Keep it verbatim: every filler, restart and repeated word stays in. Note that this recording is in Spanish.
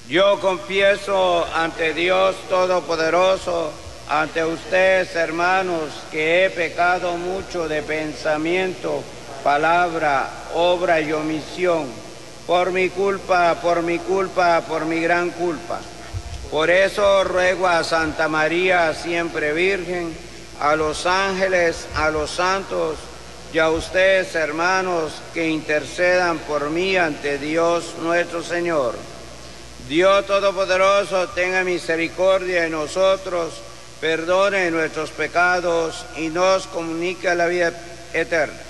Yo confieso ante Dios Todopoderoso, ante ustedes, hermanos, que he pecado mucho de pensamiento, palabra, obra y omisión, por mi culpa, por mi culpa, por mi gran culpa. Por eso ruego a Santa María, siempre Virgen, a los ángeles, a los santos y a ustedes, hermanos, que intercedan por mí ante Dios nuestro Señor. Dios Todopoderoso tenga misericordia de nosotros, perdone nuestros pecados y nos comunique la vida eterna.